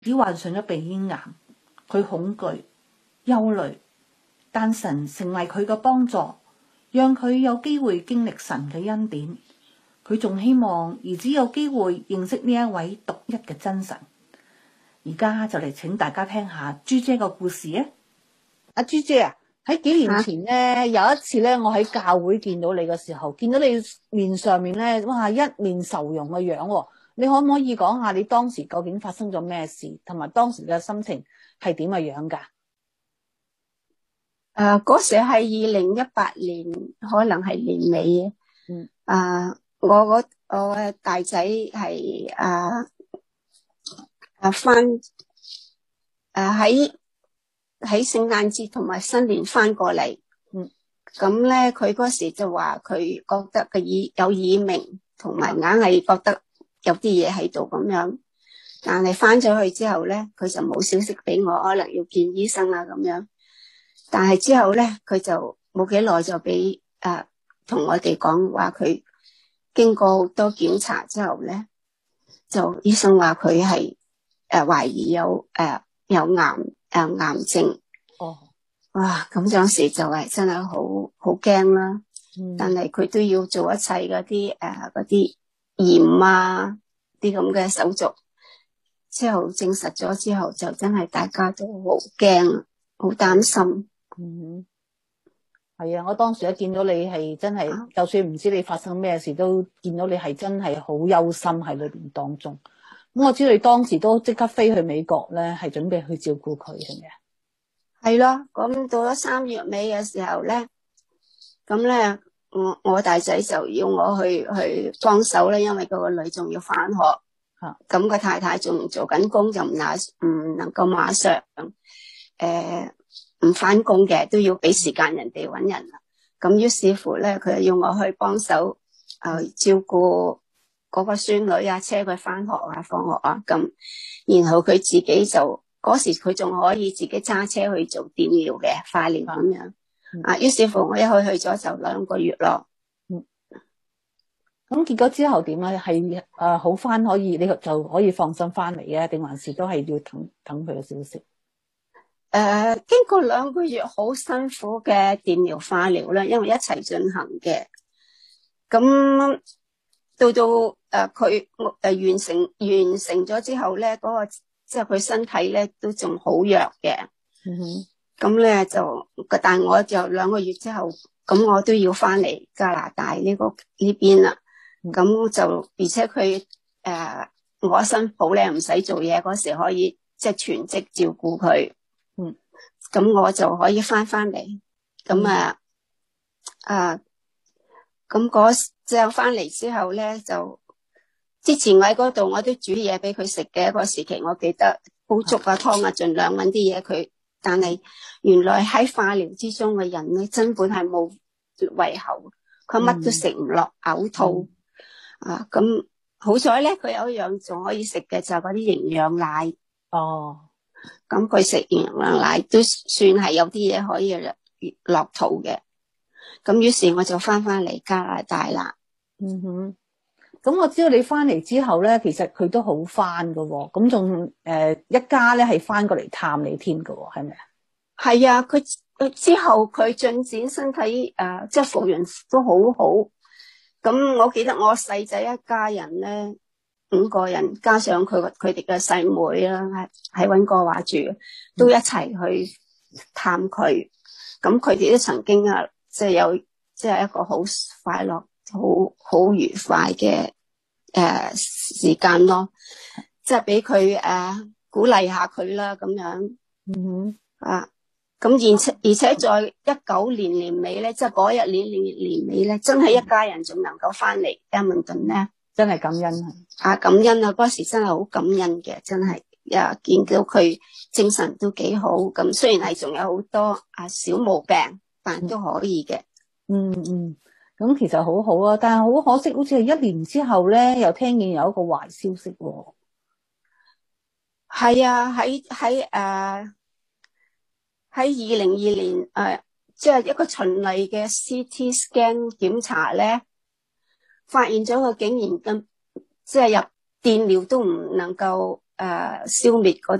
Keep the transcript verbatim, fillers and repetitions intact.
只患上咗鼻咽癌，佢恐懼、憂慮，但神成為佢嘅幫助，讓佢有機會經歷神嘅恩典。佢仲希望兒子有機會認識呢一位獨一嘅真神。而家就嚟請大家聽下朱姐個故事啊！阿朱姐啊，喺幾年前咧，啊、有一次咧，我喺教會見到你嘅時候，見到你面上面咧，哇，一面愁容嘅樣。你可唔可以講下你當時究竟發生咗咩事，同埋當時嘅心情係點嘅樣噶？ 誒，嗰時係二零一八年，可能係年尾嘅。 嗯。 誒，我嗰我嘅大仔係誒誒翻誒喺喺聖誕節同埋新年翻過嚟。 嗯。 咁咧，佢嗰時就話佢覺得個耳有耳鳴，同埋硬係覺得有啲嘢喺度咁樣。但係翻咗去之後咧，佢就冇消息俾我，可能要見醫生啦咁樣。但係之後咧，佢就冇幾耐就俾誒同我哋講話，佢經過好多檢查之後咧，就醫生話佢係誒懷疑有誒、呃、有癌誒、呃、癌症。 哦， 哇！咁當時就係真係好好驚啦。 嗯、 但係佢都要做一切嗰啲誒嗰啲驗啊啲咁嘅手續。之後證實咗之後，就真係大家都好驚，好擔心。 嗯，係啊！我當時一見到你係真係，啊、就算唔知你發生咩事，都見到你係真係好憂心喺裏邊當中。咁我知道你當時都即刻飛去美國咧，係準備去照顧佢，係咪啊？ 係咯，咁到咗三月尾嘅時候咧，咁咧我我大仔就要我去去幫手咧，因為嗰個女仲要返學，咁個、啊、太太仲做緊工，就唔那唔能夠馬上誒唔返工嘅，都要俾時間人哋搵人啦。咁於是乎咧，佢就要我去幫手誒照顧嗰個孫女啊，車佢返學啊、放學啊咁，然後佢自己就。嗰時佢仲可以自己揸車去做電療嘅化療咁樣，嗯、啊，於是乎我一去去咗就兩個月咯。 嗯，咁結果之後點啊？係誒好翻可以，你就可以放心翻嚟啊？定還是都係要等等佢嘅消息？誒、 呃，經過兩個月好辛苦嘅電療化療咧，因為一齊進行嘅，咁到到誒佢誒完成完成咗之後咧，嗰、那個。即係佢身體咧都仲好弱嘅，咁咧、嗯、哼就，但係我就兩個月之後，咁我都要翻嚟加拿大呢、這個呢邊啦，咁、嗯、就而且佢誒、呃、我新抱咧唔使做嘢嗰時可以即係全職照顧佢，嗯，咁我就可以翻翻嚟，咁啊、嗯、啊，咁嗰之後翻嚟之後咧就。之前喺嗰度我都煮嘢俾佢食嘅，一個時期我記得煲粥啊湯啊盡量搵啲嘢佢，但係原來喺化療之中嘅人咧根本係冇胃口，佢乜都食唔落，嘔吐、嗯、啊！咁好彩咧，佢有一樣仲可以食嘅就係嗰啲營養奶哦。咁佢食營養奶都算係有啲嘢可以落肚嘅，咁於是我就翻翻嚟加拿大啦。 嗯哼。咁我知道你翻嚟之後咧，其實佢都好翻噶，咁仲誒一家咧係翻過嚟探你添噶，係咪啊？ 係啊，佢之後佢進展身體誒、呃，即係復原都好好。咁我記得我細仔一家人咧五個人，加上佢佢哋嘅細妹啦，喺喺溫哥華住，都一齊去探佢。咁佢哋都曾經啊，即係有即係一個好快樂。好好愉快嘅誒、呃、時間咯，即係俾佢誒鼓勵下佢啦咁樣，嗯哼啊，咁而且而且在一九年年尾咧，即係嗰一年年年尾咧，真係一家人仲能夠翻嚟edmonton頓咧， 真係感恩啊！感恩啊！嗰時真係好感恩嘅，真係呀見到佢精神都幾好，咁雖然係仲有好多啊小毛病，但都可以嘅， 嗯嗯。咁其實好好啊，但係好可惜，好似係一年之後咧，又聽見有一個壞消息喎。 係啊，喺喺誒喺二零二年誒，即係一個循例嘅 C T scan 檢查咧，發現咗佢竟然咁即係入電療都唔能夠誒消滅嗰